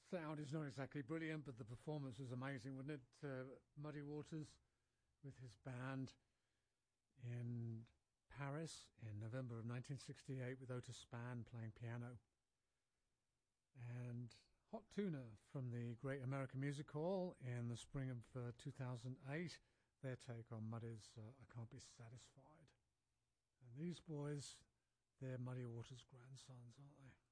sound is not exactly brilliant, but the performance was amazing, wasn't it? Muddy Waters with his band in Paris in November of 1968 with Otis Spann playing piano. And Hot Tuna from the Great American Music Hall in the spring of 2008, their take on Muddy's I Can't Be Satisfied. And these boys, they're Muddy Waters' grandsons, aren't they?